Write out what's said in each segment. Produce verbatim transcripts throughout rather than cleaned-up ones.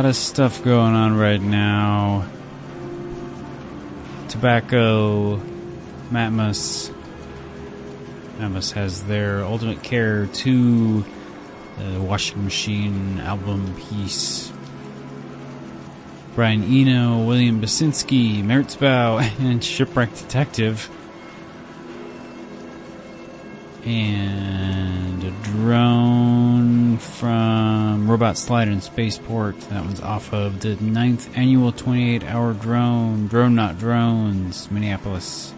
lot of stuff going on right now. Tobacco, Matmos. Matmos has their Ultimate Care two uh, Washing Machine album piece. Brian Eno, William Basinski, Merzbow, and Shipwreck Detective. And a drone from Robot Slide and Spaceport. That one's off of the ninth annual twenty-eight hour drone. Drone Not Drones, Minneapolis.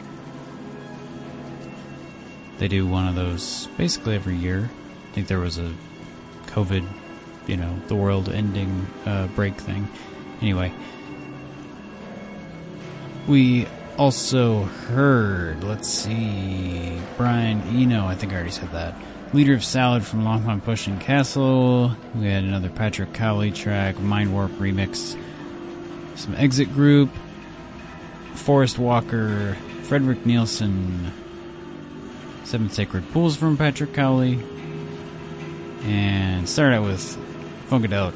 They do one of those basically every year. I think there was a COVID, you know, the world ending uh, break thing. Anyway. We also heard, let's see, Brian Eno, I think I already said that. Leader of Salad from Long Pond Push and Castle. We had another Patrick Cowley track, Mind Warp remix. Some Exit Group. Forest Walker, Frederick Nielsen. Seven Sacred Pools from Patrick Cowley. And started out with Funkadelic.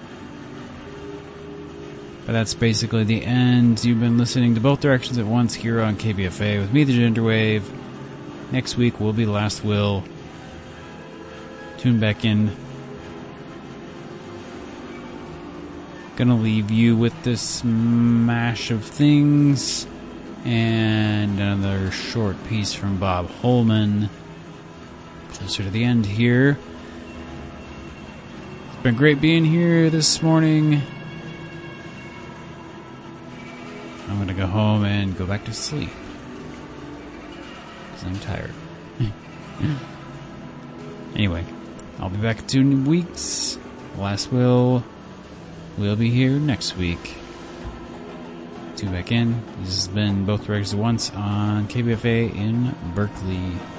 But that's basically the end. You've been listening to Both Directions at Once here on K B F A with me, the Genderwave. Next week will be Last Will. Tune back in. Gonna leave you with this mash of things and another short piece from Bob Holman. Closer to the end here. It's been great being here this morning. I'm going to go home and go back to sleep. Because I'm tired. Anyway, I'll be back in two weeks. Last Will will be here next week. Tune back in. This has been Both Records at Once on K B F A in Berkeley.